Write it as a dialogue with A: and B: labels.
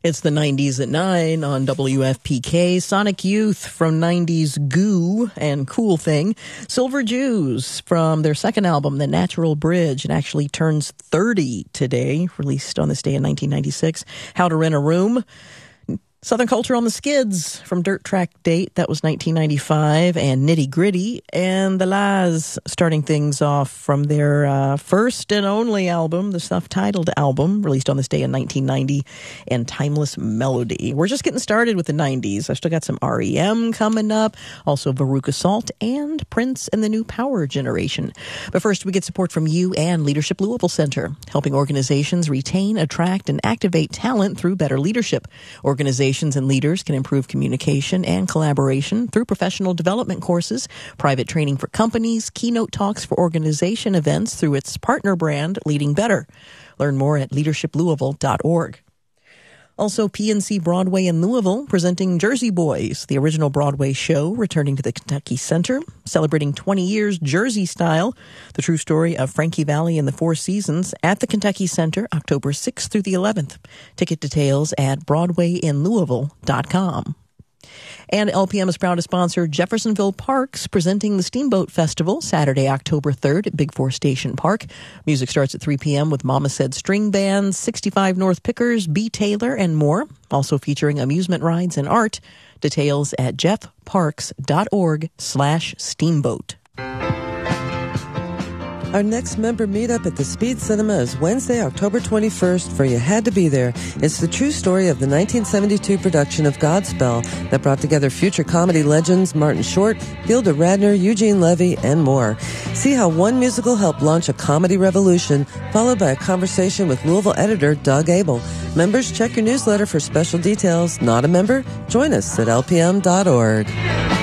A: It's the 90s at 9 on WFPK. Sonic Youth from 90s Goo and Cool Thing. Silver Jews from their second album, The Natural Bridge. It actually turns 30 today, released on this day in 1996. How to Rent a Room. Southern Culture on the Skids from Dirt Track Date, that was 1995, and Nitty Gritty, and the Laz starting things off from their first and only album, the self-titled album, released on this day in 1990, and Timeless Melody. We're just getting started with the 90s. I've still got some REM coming up, also Veruca Salt, and Prince and the New Power Generation. But first, we get support from you and Leadership Louisville Center, helping organizations retain, attract, and activate talent through better leadership. Organizations and leaders can improve communication and collaboration through professional development courses, private training for companies, keynote talks for organization events through its partner brand, Leading Better. Learn more at leadershiplouisville.org. Also, PNC Broadway in Louisville presenting Jersey Boys, the original Broadway show returning to the Kentucky Center, celebrating 20 years Jersey style. The true story of Frankie Valli and the Four Seasons at the Kentucky Center, October 6th through the 11th. Ticket details at BroadwayInLouisville.com. And LPM is proud to sponsor Jeffersonville Parks, presenting the Steamboat Festival Saturday, October 3rd at Big Four Station Park. Music starts at 3 p.m. with Mama Said String Band, 65 North Pickers, B. Taylor, and more. Also featuring amusement rides and art. Details at jeffparks.org/steamboat.
B: Our next member meetup at the Speed Cinema is Wednesday, October 21st, for You Had to Be There. It's the true story of the 1972 production of Godspell that brought together future comedy legends Martin Short, Gilda Radner, Eugene Levy, and more. See how one musical helped launch a comedy revolution, followed by a conversation with Louisville editor Doug Abel. Members, check your newsletter for special details. Not a member? Join us at lpm.org.